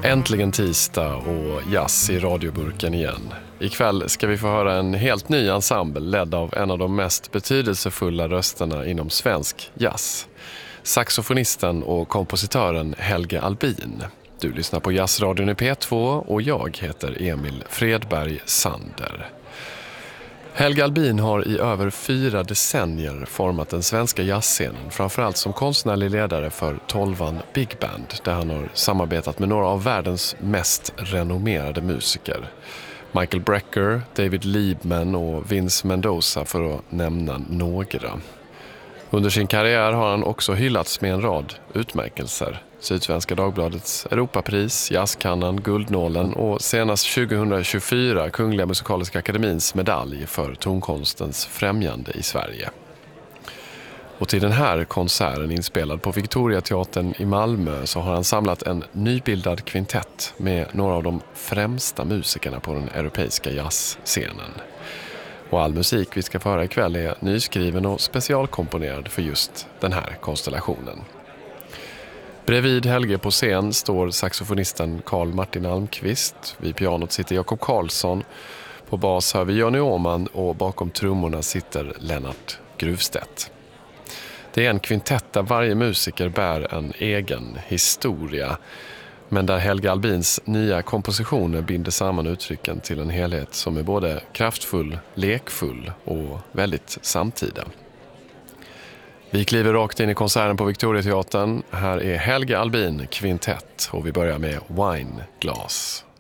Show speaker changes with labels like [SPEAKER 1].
[SPEAKER 1] Äntligen tisdag och jazz i radioburken igen. Ikväll ska vi få höra en helt ny ensemble ledd av en av de mest betydelsefulla rösterna inom svensk jazz. Saxofonisten och kompositören Helge Albin. Du lyssnar på Jazzradion i P2 och jag heter Emil Fredberg Sander. Helge Albin har i över 4 decennier format den svenska jazzscenen, framförallt som konstnärlig ledare för 12an Big Band, där han har samarbetat med några av världens mest renommerade musiker. Michael Brecker, David Liebman och Vince Mendoza, för att nämna några. Under sin karriär har han också hyllats med en rad utmärkelser. Sydsvenska Dagbladets Europapris, Jazzkannan, Guldnålen och senast 2024 Kungliga Musikaliska Akademins medalj för tonkonstens främjande i Sverige. Och till den här konserten inspelad på Victoriateatern i Malmö så har han samlat en nybildad kvintett med några av de främsta musikerna på den europeiska jazzscenen. Och all musik vi ska få höra ikväll är nyskriven och specialkomponerad för just den här konstellationen. Bredvid Helge på scen står saxofonisten Carl Martin Almqvist. Vid pianot sitter Jakob Karlsson. På bas hör vi Johnny Åman och bakom trummorna sitter Lennart Gruvstedt. Det är en kvintett där varje musiker bär en egen historia. Men där Helge Albins nya kompositioner binder samman uttrycken till en helhet som är både kraftfull, lekfull och väldigt samtida. Vi kliver rakt in i konserten på Victoriateatern. Här är Helge Albin kvintett och vi börjar med Wine Glass.